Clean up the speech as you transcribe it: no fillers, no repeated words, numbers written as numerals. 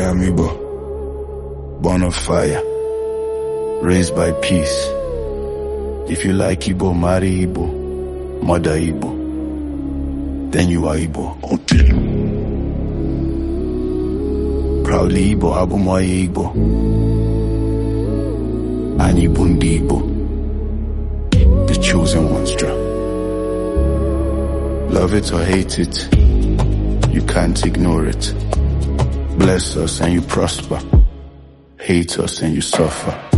am Igbo, born of fire, raised by peace. If you like Igbo, marry Igbo, mother Igbo, then you are Igbo. Proudly Igbo, abụmọya Igbo, anyị bụ ndị Igbo, the chosen ones. Love it or hate it, you can't ignore it. Bless us and you prosper, hate us and you suffer.